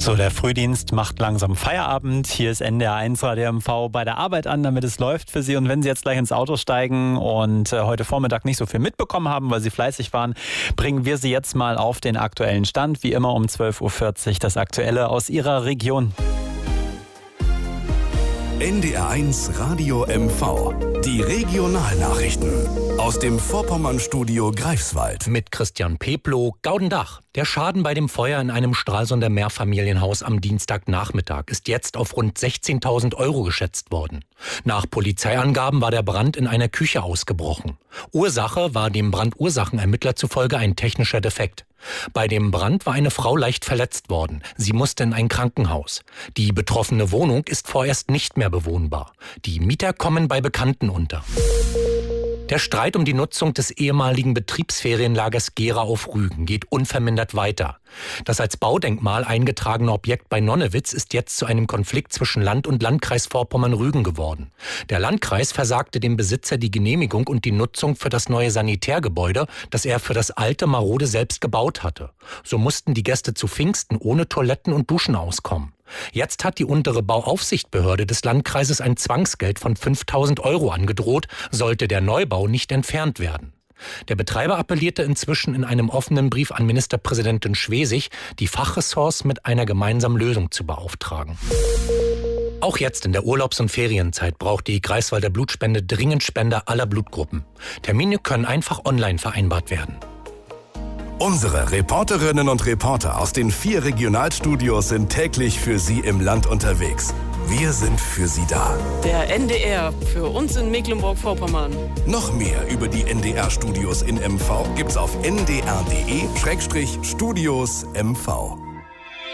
So, der Frühdienst macht langsam Feierabend. Hier ist NDR 1 Radio MV bei der Arbeit an, damit es läuft für Sie. Und wenn Sie jetzt gleich ins Auto steigen und heute Vormittag nicht so viel mitbekommen haben, weil Sie fleißig waren, bringen wir Sie jetzt mal auf den aktuellen Stand. Wie immer um 12.40 Uhr das Aktuelle aus Ihrer Region. NDR 1 Radio MV. Die Regionalnachrichten aus dem Vorpommernstudio Greifswald. Mit Christian Peplow, Gaudendach. Der Schaden bei dem Feuer in einem Stralsunder Mehrfamilienhaus am Dienstagnachmittag ist jetzt auf rund 16.000 € geschätzt worden. Nach Polizeiangaben war der Brand in einer Küche ausgebrochen. Ursache war dem Brandursachenermittler zufolge ein technischer Defekt. Bei dem Brand war eine Frau leicht verletzt worden. Sie musste in ein Krankenhaus. Die betroffene Wohnung ist vorerst nicht mehr bewohnbar. Die Mieter kommen bei Bekannten unter. Der Streit um die Nutzung des ehemaligen Betriebsferienlagers Gera auf Rügen geht unvermindert weiter. Das als Baudenkmal eingetragene Objekt bei Nonnewitz ist jetzt zu einem Konflikt zwischen Land und Landkreis Vorpommern-Rügen geworden. Der Landkreis versagte dem Besitzer die Genehmigung und die Nutzung für das neue Sanitärgebäude, das er für das alte marode selbst gebaut hatte. So mussten die Gäste zu Pfingsten ohne Toiletten und Duschen auskommen. Jetzt hat die untere Bauaufsichtsbehörde des Landkreises ein Zwangsgeld von 5.000 € angedroht, sollte der Neubau nicht entfernt werden. Der Betreiber appellierte inzwischen in einem offenen Brief an Ministerpräsidentin Schwesig, die Fachressorts mit einer gemeinsamen Lösung zu beauftragen. Auch jetzt in der Urlaubs- und Ferienzeit braucht die Greifswalder Blutspende dringend Spender aller Blutgruppen. Termine können einfach online vereinbart werden. Unsere Reporterinnen und Reporter aus den 4 Regionalstudios sind täglich für Sie im Land unterwegs. Wir sind für Sie da. Der NDR für uns in Mecklenburg-Vorpommern. Noch mehr über die NDR-Studios in MV gibt's auf ndr.de/Studios MV.